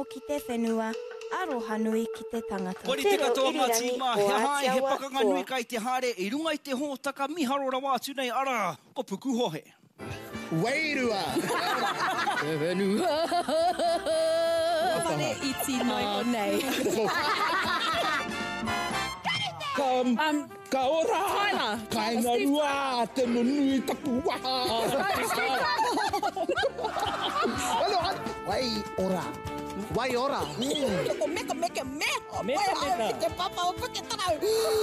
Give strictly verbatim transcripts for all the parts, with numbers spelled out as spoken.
ki te whenua, aroha nui ki te tangata. Kori te katoa ngā tīma, he hae, he pakanga nui kai te hare, i runga i te hōtaka, miharo rawa atu nei, ara, ko puku hohe. Wairua! Te whenua! Whare iti noi o nei. Ka, um, ka ora! Tyler! Ka inga rua, te monui tapu waha! Alo, wai ora! Wai ora! Ko meka meka meka! Meka meka! Te papa o puke tarau!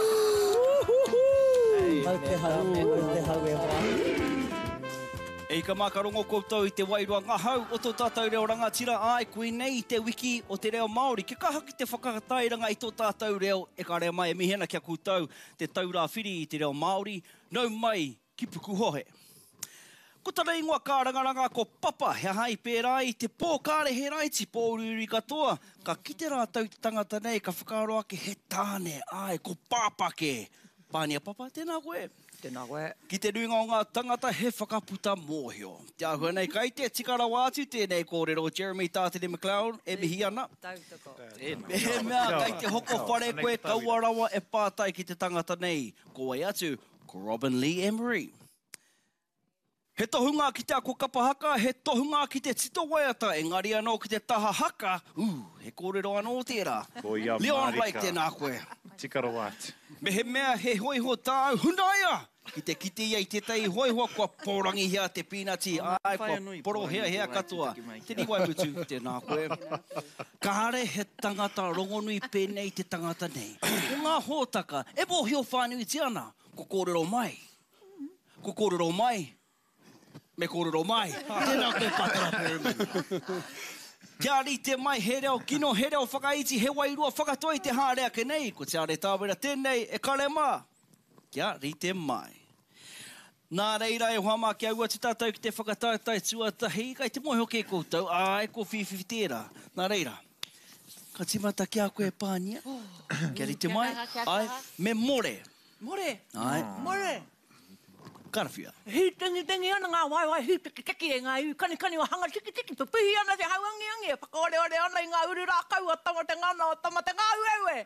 Hau te hau, hau te hau e hoa. Ei ka makarongo koutou i te wairua ngā hau o tō tātou reo rangatira ai koe nei te wiki o te reo Māori. Ke kaha ki te whakatairanga i tō tātou reo e ka rea mai e mihena kia koutou te taura whiri i te reo Māori. Nau mai ki puku hohe. Ko tara ingoa ka rangaranga ko papa he hai pērā i te pōkare he raiti pōruri katoa. Ka kite rātou te tangata nei ka whakaroa ke he tāne ai ko pāpake. Pānia papa, tēnā koe. Tēnā koe. Ki te nuinga o ngā tangata he whakaputa mōhio. Te ahua nei kai te tikara wātu tēnei kōrero Jeremy Tātiri McLeod e mihi ana. Tautoko. E mea kai te hoko whare koe kauarawa e pātai ki te tangata nei. Ko ai atu, ko Robin Lee Emery. He tohunga ki te ako kapahaka, he tohunga ki te tito waiata, engari anō ki te taha haka, uh, he kōrero anō tērā. Leon Blake tēnā koe. Tikara wātu. Me he mea he hoiho tāu hunaia. Ki te kite ia i te tei hoihoa kua pōrangi hea te pīnati. Ai, kua poro hea hea katoa. Te ni wai mutu, tēnā koe. Kāre he tangata rongonui pēnei te tangata nei. O ngā hōtaka, e mōhio whānui te ana. Ko kōrero mai. Ko kōrero mai. Me kōrero mai. Tēnā koe patara pēmena. Kia rite mai, he reo kino, he reo whakaiti, he wairua whakatoi te hārea ke nei. Ko te are tāwera tēnei, e karema. Kia rite mai. Nā reira e hoa mā kia ua te tātou ki te whakatautai tuatahi, kai te mohi hoke koutou, ai ko whiwhi tērā. Nā reira, ka timata kia koe pānia. Kia rite mai, ai, me more. More! Ai, More! karawhia. Hi tengi tengi ana ngā wai wai hi teki teki e ngā iu kani kani wa hanga tiki tiki pupuhi ana te hauangi angi e whakaore ore ana i ngā uru rākau o tama te ngana o tama te ngā uewe.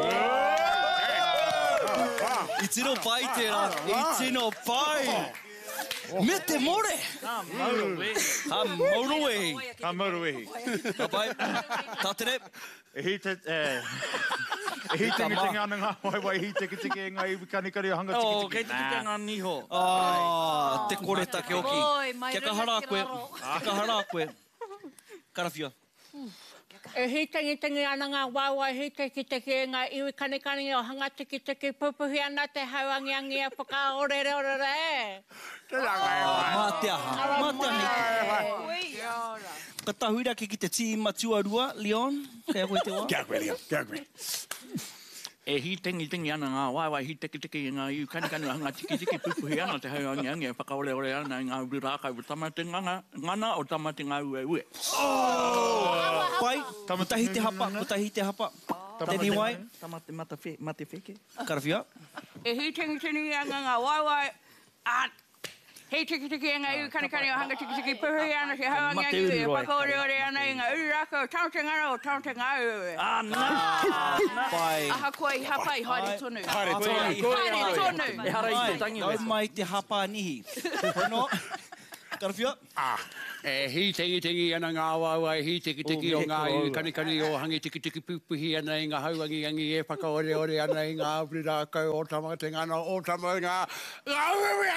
I tino pai tērā, i tino pai. Me te more. Ka mauruwehi. Ha mauruwehi. Ka mauruwehi. Ka pai, tātere. E hi te... E hi tingi tingi ana ngā wai wai hi tiki tiki e ngā iwi kani kari o hanga tiki tiki. Oh, kei tiki ngā niho. Ah, te kore take oki. Kia kahara koe. Kia kahara koe. Karawhia. E hi tengi tengi ana ngā wai wai hi teki teki e ngā iwi kani kani o hanga tiki tiki pupuhi ana te hauangi angi e whakaore re ore re. Mā te aha. Mā te aha. Ka tahuira ki ki te tīma tuarua, Leon. Kia koe te wā? Kia koe, Leon. Kia koe. E hi tengi tengi ana ngā wai wai hi teki teki i ngā iu kani kani o hanga tiki tiki pupuhi ana te hauangi angi e whakaore ore ana i ngā uru rākau o tama te ngana, ngana o tama te ngā ue ue. Pai, tahi te hapa, tahi te hapa. Te ni wai. Tama te mata whe, mate wheke. Karawhia. E hi tengi tengi ana ngā wai wai a hei tiki tiki e ngā iu kani kani o hanga tiki tiki puhui ana te hauangi angi e whakaore ore ana i ngā uru rākau o tama te ngana o tama te ngā ue. Ah, nā! Pai. Aha koe i hapa i haere tonu. Haere tonu. Haere tonu. E hara i te tangi Nau mai te hapa nihi. Hono. Karawhia. Ah, e hi tengi tengi ana ngā wāwai, hi tiki tiki o ngā iwi kani kani o hangi tiki tiki pupuhi ana i ngā hauangi angi e whakaore ore ana i ngā uri rākau o tama te ngana o tama ngā ngā uwea!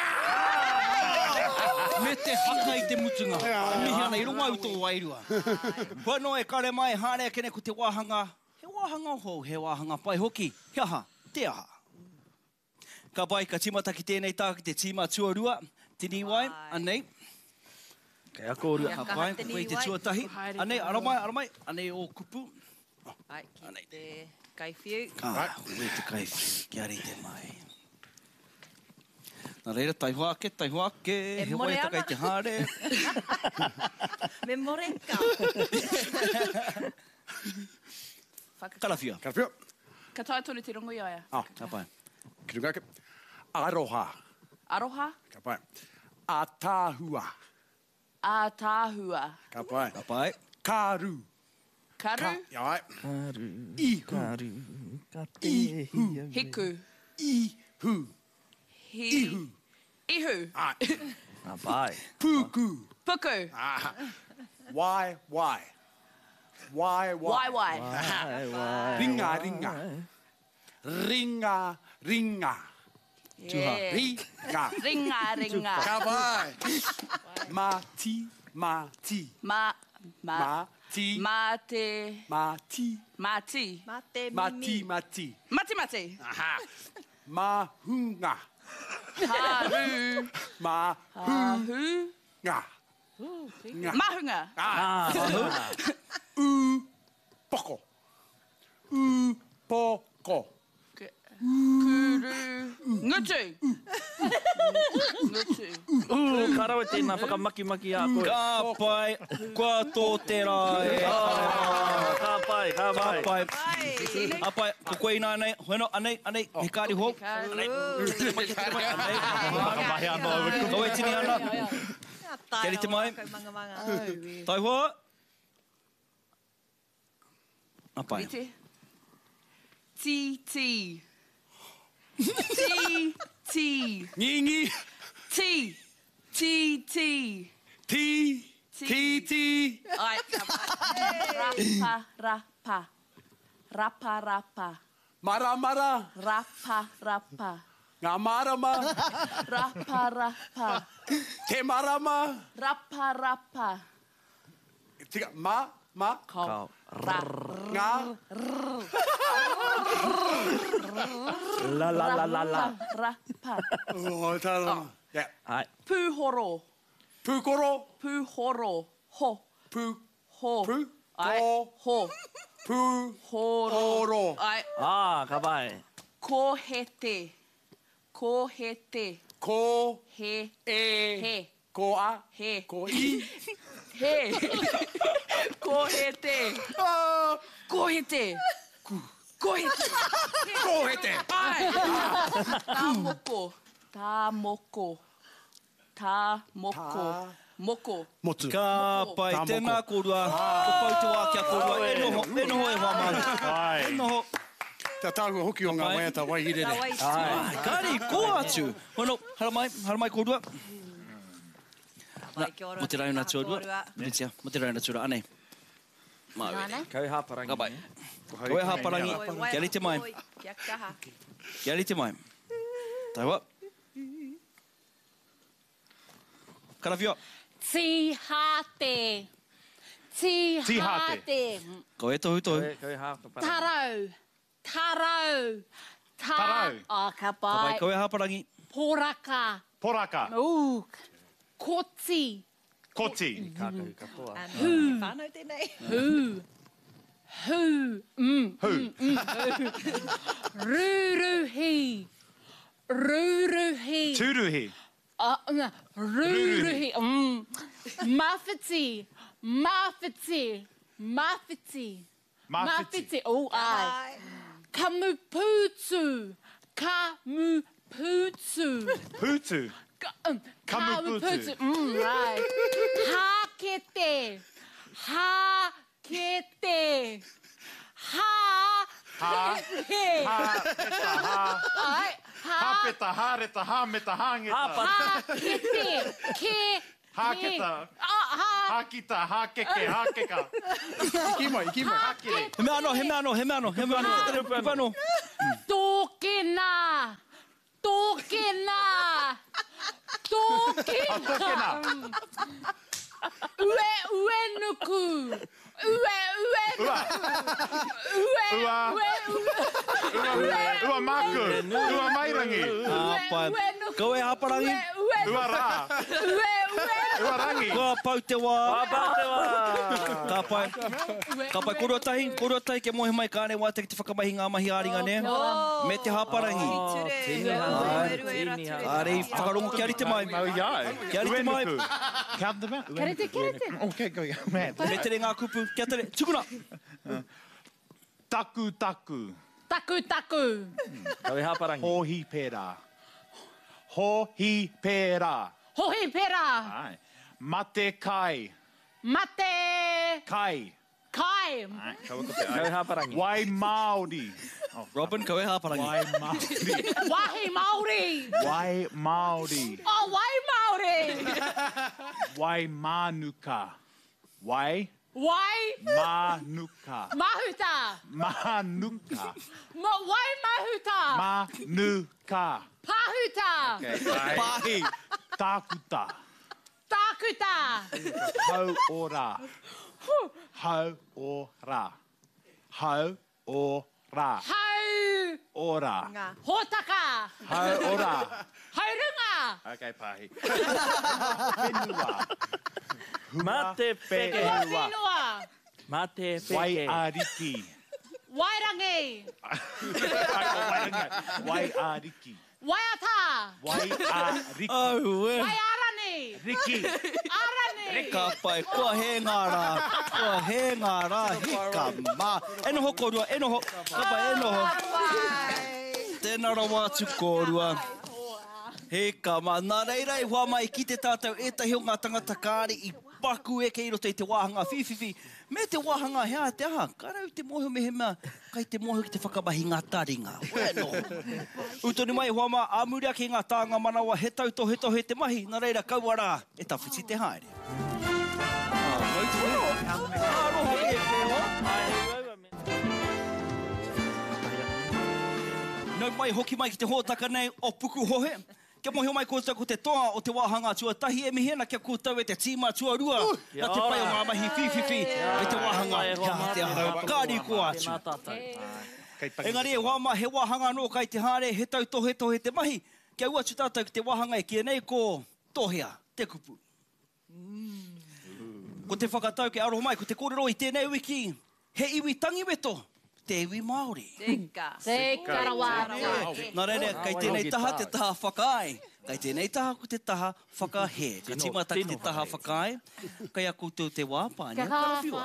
Me te haka i te mutunga. Mihi ana, i runga au tō wairua. Whano e kare mai hārea kene ko te wāhanga. He wāhanga hou, he wāhanga pai hoki. He aha, te aha. Ka pai, ka timata ki tēnei tā ki te tīma tuarua. Tini wai, anei. Kei a kōrua. Ka pai, koe i te tuatahi. Anei, aramai, aramai. Anei o kupu. Ai, ki te kaiwhiu. Ka, koe te kaiwhi. Kia rite mai. Nā reira, tai hoake, tai hoake, he more wai taka i te hāre. Me more ka. Karawhia. Karawhia. Ka tae tonu te rongo i aia. Ah, Ka pai. ki runga ke. Aroha. Aroha. Ka pai. Atāhua. A tāhua. Ka pai. Ka pai. Kāru. Karu. Ai. Ihu. Ihu. Hiku. Ihu. Hi. Ihu. Ihu. Ai. Ah, pai. Puku. Puku. Ah. Why, why? Why, why? Wai wai. Ringa, ringa. Ringa, ringa. Yeah. Ringa. Ringa, ringa. Kabai. Mati, mati. Ma, ma. Mati. Mate. Mati. Mati. Mate Mati, mimi. mati. Mati mati. Aha. Mahunga. Haru. Mahunga. Hahu. Nga. Mahunga. Ah. U poko. U poko. Kuru. Ngutu. Ngutu. Uh, karawe tēnā whakamaki-maki a koe. Ka pai. Kua tō te rai. Ka pai, ka Ka pai. pai. A pai. Ko koe ina anei. Hoeno anei. Anei. He kāri hou. Anei. Whakamahi anō au e Kau e tini ana. Keri te mai. Manga manga. Tai hoa. A pai. Iti. Ti, ti. Ti, ti. Ngingi. Ti. Ti, ti. Ti. Ti, ti. Ai. Rapa, rapa. Rapa, rapa. Mara, mara. Rapa, rapa. Ngā marama. Rapa, rapa. Te marama. Rapa, rapa. Tika, ma, ma. Kau. Ra. Ngā. La, la, la, la, la. Rapa. Oh, tāra. Yeah. Ai. Pūhoro. Pūkoro. Pūhoro. Ho. Pū. Ho. Pū. Ai. Ko. Ho. Pū. Horo. Oro. Ai. Ah, ka pai. Ko hete. Ko hete. Ko. He. E. He. Ko a. He. Ko i. He. Ko hete. Ah. Ko hete. Ko hete. Ko hete. Ai. Tā moko. Tā moko. Tā moko. Tā. Moko. Motu. Ka pai. Tā moko. Tēnā korua. Ko pau te wā kia korua. E noho. E noho e hoa maru. Ai. E noho. Tā tāku hoki o ngā Pai. mai tā waihire Tā re. wai Ai, kāri, ko atu. Hono, hara mai, hara mai korua. Mai, kia ora, Mo te rauna taha tuarua. kōrua. Netia, mo te rauna tuarua. Anei. Mawe. Kau e hāparangi. Ka pai. Koe hāparangi. Oi, wai Kia rite mai. oi, Kia kaha. Kia rite mai. Tai wa. Karawhio. Tihate. Tihate. Ko e tohu tohu. Kau e- kau e hāparangi. Tarau. Tarau. Ta- Tarau. Oh, ka Ka pai, pai. ko e hāparangi. Poraka. Poraka. Ooh. Koti. Koti. Kākahu katoa. And he whānau tēnei. Hu. Hu. Mm. Hu. Ruruhi. Ruruhi. Turuhi. Uh, no, Ruruhi. Mm. Mafiti. Mafiti. Mafiti. Mawhiti. Oh, ai. Ai. Kamuputu. Kamuputu. Putu. Ka- um, Kamuputu. Mm, right. Hakete. Hakete. Ha. Ha. He. Ha. Peta. Ha. Ai. Ha Ha. peta. Ha reta. Ha meta. Hangeta. Hakete. Ke. Haketa. Ah, ha. Ha kita. Ha keke. Ha keka. Iki mai, iki mai. Hakere. He mea ano, he mea ano, he mea ano, he mea ano. He mea ano. Tōkena. Tōkena. Tōkena. Tōkena. Ue, ue nuku. Ue, ue. Ua. Ue, Ua. ue, ue. Ua maku. Ua mairangi. Ah, pai. Ko e hāparangi. Ue, Ua rā. ue, ue. Ua rangi. Ko pau te wā. Pau te wā. Ka pai. Ka pai, korua tahi, korua tahi ke mohe mai kāne wā te ki te whakamahi ngā mahi āringa ne. Me te hāparangi. Ture. tini Ue, hā. ue, ue, Tini ura, hā. ture. Ārei, whakarongo kia rite mai. Mau iai. Kia rite mai. Uenuku. Count them out. Karete, karete. Okay, go. Man. Me tere ngā kupu. Kia tere. Tukuna. Taku taku. Taku, taku. Kau e hāparangi. Hohi pera. Hohi pera. Hohi pera. Ai. Mate kai. Mate. Kai. Kai. Kau haparangi. Wai Māori. Robin, kau e hāparangi. Wai Māori. Wahi Māori. Wai Māori. Oh, wai Māori. Wai Mānuka. Wai Wai Mānuka. Mahuta. Mānuka. Ma, wai Mahuta. Mānuka. Pahuta. Pahi. Tākuta. Tākuta. Hau ora. Hau ora. Hau ora. Hau. Ora. Hotaka. Hau ora. Haurunga. Okay, pahi. Whenua. Mā te peke. Whenua. Mā te peke. Wai ariki. Wairangi. Wai ariki. Waiata. Wai ariki. Oh, we. Waiarani. Riki. Arani. Ka pai, kua he ngā rā. Kua he ngā rā, hika mā. E noho kōrua, e noho. Ka pai, e noho. Tēnā rawa atu kōrua. Heka mā. Nā reira i hoa mai ki te tātou etahi o ngā tangata kāri i paku e kei roto i te wāhanga whiwhiwhi. Me te wāhanga hea te aha. Karau te moho me he mea. Kai te moho ki te whakamahi ngā taringa. Bueno. Utoni mai hoa mā āmuria ki ngā tānga manawa he tauto he tohe te mahi. Nā reira kauara e tawhiti te haere. Ah, mautini. Aroha e pēho. Nau mai hoki mai ki te hōtaka nei o puku hohe. Kia mohi o mai kōtau ko te toa o te wāhanga tuatahi e mihena kia kōtau e te tīma tuarua. Nā te pai o ngā mahi whiwhiwhi e te wāhanga kia te aha. Kāri ko atu. Engari e wāma he wāhanga no kai te hare he tau tohe tohe te mahi. Kia ua tu tātou ki te wāhanga e kia nei ko tohea, te kupu. Ko te whakatau ke aroho mai, ko te kōrero i tēnei wiki. He iwi tangiweto. Te iwi Māori. Teka. Te karawata. Nā reira, kai tēnei taha te taha whakaai. Kai tēnei taha ko te taha whakahe. Ka tīmata ki te taha whakaai. Kai a koutou te wāpānia. Ka Karawhiua.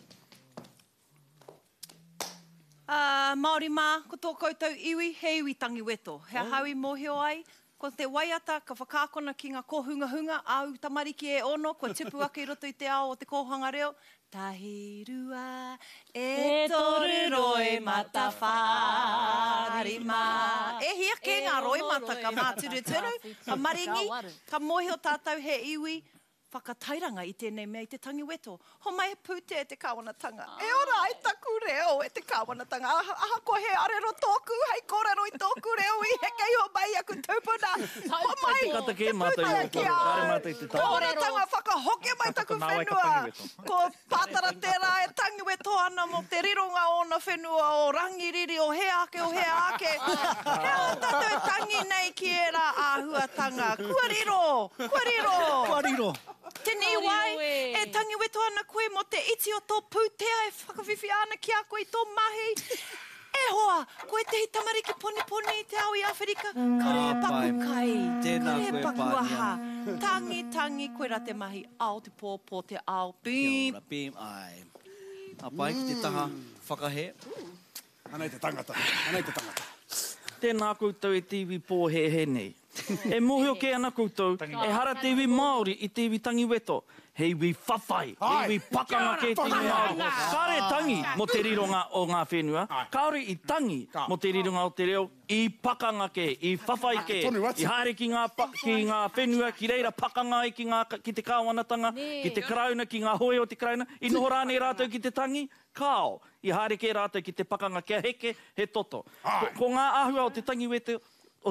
Uh, Māori mā, ko tō koutou iwi, he iwi tangiweto. He haui mōhio ai. Ko te waiata, ka whakākona ki ngā kōhunga hunga, au tamariki e ono, ko tipu ake i roto i te ao o te kōhanga reo. Tahi rua e toru roi mata whāri mā. E hia ke ngā roi mata ka māturu turu, ka maringi, ka mohi o tātou he iwi, whakatairanga i tēnei mea i te tangiweto. Ho mai he pūte e te kāwanatanga. E ora ai taku reo e te kāwanatanga. Aha, aha ko he arero tōku, hei kōrero i tōku reo i he kei ho mai aku tūpuna. Ho mai, Kata ke mātai o kōrero, kāre mātai te tāu. kōretanga whakahoke mai taku whenua. Ko pātara tērā e tangiweto ana mo te rironga o na whenua o rangiriri o he ake o he ake. He o tātou tangi nei ki e rā āhuatanga. Kua riro, kua riro. Kua riro. Tēnei wai, e tangiweto ana koe mo te iti o tō pūtea e whakawhiwhi ana ki a koe i tō mahi. E hoa, koe te hitamariki poni poni i te ao i Awherika. Kare e paku kai, Tēnā kare e koe, paku Pānia. aha. Tangi, tangi, koe rā te mahi, ao te pō, pō te ao. Kia Bīm. ora, bim, ai. A pai ki te taha whakahe. Anai te tangata. Anai te tangata. Tēnā koutou e te iwi pōhe he nei. E mohi o ke ana koutou, e hara te iwi Māori i te iwi tangiweto. He iwi whawhai, he iwi pakanga ke te iwi Māori. Kāre tangi mo te rironga o ngā whenua, kāre i tangi mo te rironga o te reo, i pakanga ke, i whawhai ke, i haere ki ngā, pa, ki ngā whenua, ki reira pakanga i ki, ngā, ki te kāwanatanga, ki te karauna, ki ngā hoe o te karauna, i noho rānei rātou ki te tangi, kāo, i haere ke rātou ki te pakanga kia heke, he toto. Ko, ko ngā āhua o te tangiweto,